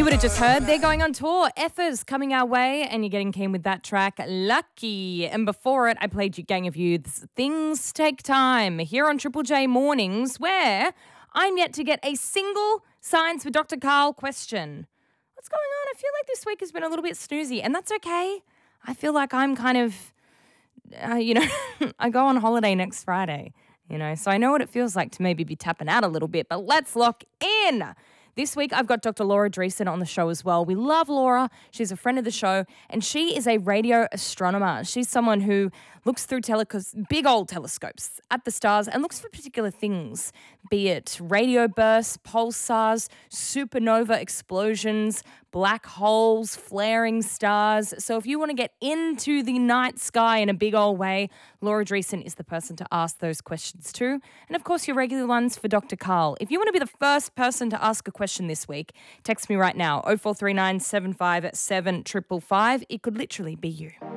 You would have just heard they're going on tour. Effers coming our way, and you're getting keen with that track, Lucky. And before it, I played you Gang of Youths, Things Take Time, here on Triple J Mornings, where I'm yet to get a single Science with Dr. Carl question. What's going on? I feel like this week has been a little bit snoozy, and that's okay. I feel like I'm kind of, I go on holiday next Friday, so I know what it feels like to maybe be tapping out a little bit, but let's lock in. This week, I've got Dr. Laura Dreesen on the show as well. We love Laura. She's a friend of the show, and she is a radio astronomer. She's someone who looks through big old telescopes at the stars and looks for particular things, be it radio bursts, pulsars, supernova explosions, black holes, flaring stars. So if you want to get into the night sky in a big old way, Laura Dreesen is the person to ask those questions to. And of course, your regular ones for Dr. Carl. If you want to be the first person to ask a question this week, text me right now, 0439 757 555. It could literally be you.